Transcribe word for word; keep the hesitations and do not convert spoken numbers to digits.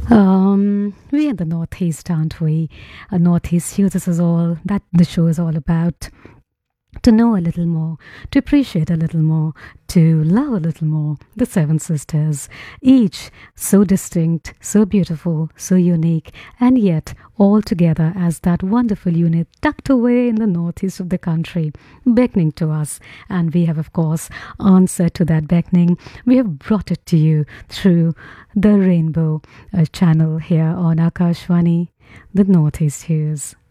Um, we're in the Northeast, aren't we? Uh, Northeast here. This is all that the show is all about. To know a little more, to appreciate a little more, to love a little more. The Seven Sisters, each so distinct, so beautiful, so unique, and yet all together as that wonderful unit tucked away in the northeast of the country, beckoning to us. And we have, of course, answered to that beckoning. We have brought it to you through the Rainbow uh, channel here on Akashvani, the Northeast Hues.